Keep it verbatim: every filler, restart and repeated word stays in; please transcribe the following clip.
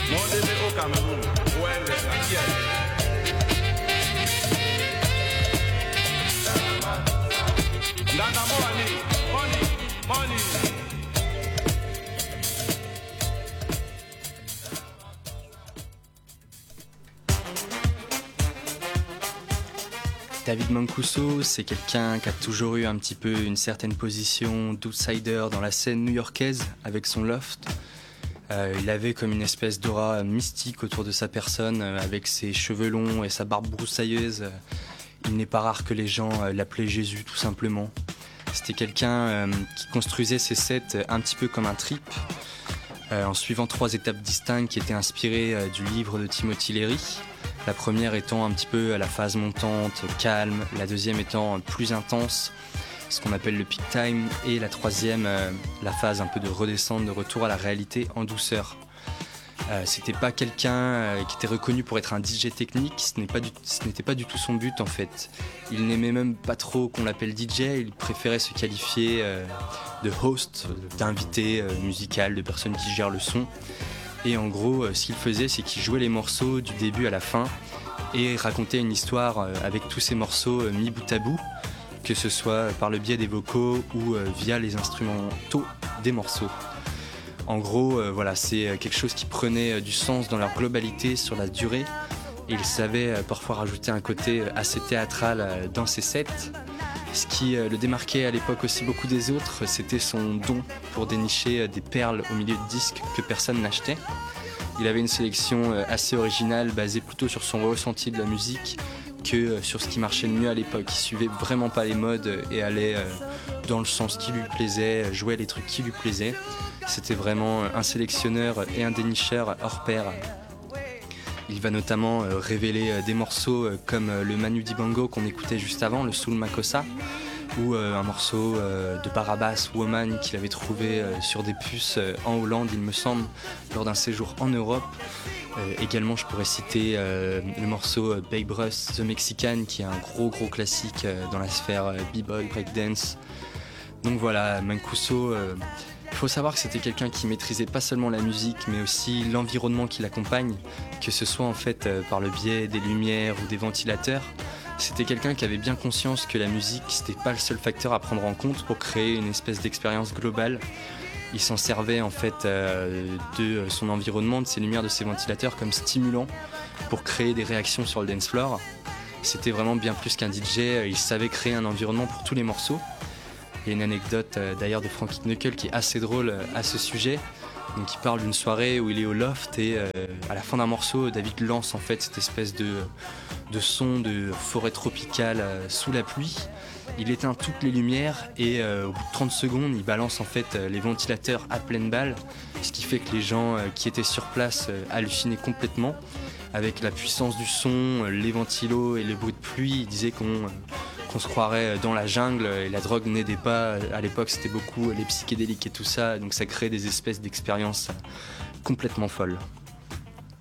Mon bébé au Cameroun, O L, la tienne. Nana money, money, money. David Mancuso, c'est quelqu'un qui a toujours eu un petit peu une certaine position d'outsider dans la scène new-yorkaise avec son loft. Euh, il avait comme une espèce d'aura mystique autour de sa personne, euh, avec ses cheveux longs et sa barbe broussailleuse. Euh, il n'est pas rare que les gens euh, l'appelaient Jésus tout simplement. C'était quelqu'un euh, qui construisait ses sets un petit peu comme un trip, euh, en suivant trois étapes distinctes qui étaient inspirées euh, du livre de Timothy Leary. La première étant un petit peu la phase montante, calme, la deuxième étant plus intense, ce qu'on appelle le peak time, et la troisième, euh, la phase un peu de redescente, de retour à la réalité en douceur. Euh, c'était pas quelqu'un euh, qui était reconnu pour être un D J technique, ce, n'est pas du, ce n'était pas du tout son but en fait. Il n'aimait même pas trop qu'on l'appelle D J, il préférait se qualifier euh, de host, d'invité euh, musical, de personne qui gère le son. Et en gros, euh, ce qu'il faisait, c'est qu'il jouait les morceaux du début à la fin et racontait une histoire euh, avec tous ces morceaux euh, mis bout à bout, que ce soit par le biais des vocaux ou euh, via les instrumentaux des morceaux. En gros, euh, voilà, c'est quelque chose qui prenait euh, du sens dans leur globalité sur la durée. Et il savait euh, parfois rajouter un côté assez théâtral euh, dans ses sets. Ce qui euh, le démarquait à l'époque aussi beaucoup des autres, c'était son don pour dénicher euh, des perles au milieu de disques que personne n'achetait. Il avait une sélection euh, assez originale, basée plutôt sur son ressenti de la musique que euh, sur ce qui marchait le mieux à l'époque. Il suivait vraiment pas les modes et allait euh, dans le sens qui lui plaisait, jouait les trucs qui lui plaisaient. C'était vraiment un sélectionneur et un dénicheur hors pair. Il va notamment euh, révéler euh, des morceaux euh, comme euh, le Manu Dibango qu'on écoutait juste avant, le Soul Makossa, ou euh, un morceau euh, de Barabas Woman qu'il avait trouvé euh, sur des puces euh, en Hollande, il me semble, lors d'un séjour en Europe. Euh, également, je pourrais citer euh, le morceau euh, Babe Ruth The Mexican, qui est un gros gros classique euh, dans la sphère euh, b-boy, breakdance. Donc voilà, Mancuso... Euh, Il faut savoir que c'était quelqu'un qui maîtrisait pas seulement la musique, mais aussi l'environnement qui l'accompagne, que ce soit en fait euh, par le biais des lumières ou des ventilateurs. C'était quelqu'un qui avait bien conscience que la musique, c'était pas le seul facteur à prendre en compte pour créer une espèce d'expérience globale. Il s'en servait en fait euh, de son environnement, de ses lumières, de ses ventilateurs comme stimulant pour créer des réactions sur le dance floor. C'était vraiment bien plus qu'un D J, il savait créer un environnement pour tous les morceaux. Il y a une anecdote euh, d'ailleurs de Frankie Knuckle qui est assez drôle euh, à ce sujet. Donc, il parle d'une soirée où il est au loft et euh, à la fin d'un morceau, David lance en fait cette espèce de, de son de forêt tropicale euh, sous la pluie. Il éteint toutes les lumières et euh, au bout de trente secondes, il balance en fait euh, les ventilateurs à pleine balle, ce qui fait que les gens euh, qui étaient sur place euh, hallucinaient complètement. Avec la puissance du son, euh, les ventilos et le bruit de pluie, il disait qu'on... Euh, qu'on se croirait dans la jungle et la drogue n'aidait pas. À l'époque, c'était beaucoup les psychédéliques et tout ça, donc ça crée des espèces d'expériences complètement folles.